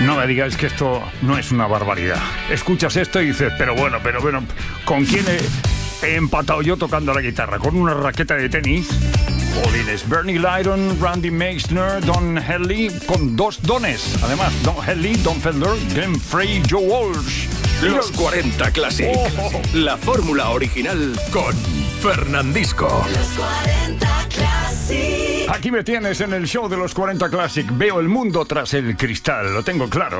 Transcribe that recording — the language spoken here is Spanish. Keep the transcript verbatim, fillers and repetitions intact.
No me digáis que esto no es una barbaridad. Escuchas esto y dices, pero bueno, pero bueno, ¿con quién he, he empatado yo tocando la guitarra? ¿Con una raqueta de tenis? Jolines, Bernie Lydon, Randy Meisner, Don Henley, con dos dones. Además, Don Henley, Don Felder, Glenn Frey, Joe Walsh. Los cuarenta Classic. Oh, oh, oh. La fórmula original con Fernandisco. Los cuarenta Classic. Aquí me tienes en el show de los cuarenta Classic. Veo el mundo tras el cristal, lo tengo claro.